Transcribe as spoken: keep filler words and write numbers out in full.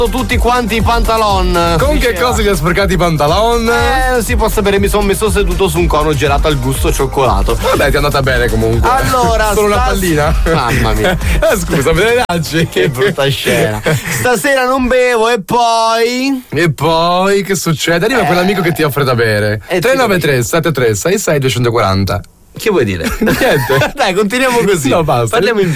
tutti quanti i pantalon. Con Diceva. che cosa li ha sporcati i pantalon? Eh, non si può sapere, mi sono messo seduto su un cono gelato al gusto cioccolato. Vabbè, ti è andata bene comunque. Allora, solo una stas- pallina. Mamma mia. Eh, scusa, me ne lanci. Che brutta scena. Stasera non bevo e poi. E poi che succede? Arriva Eh. quell'amico che ti offre da bere. E tre nove tre sette tre sei sei due quattro zero. Che vuoi dire? Niente. Dai, continuiamo così. No, basta. Parliamo in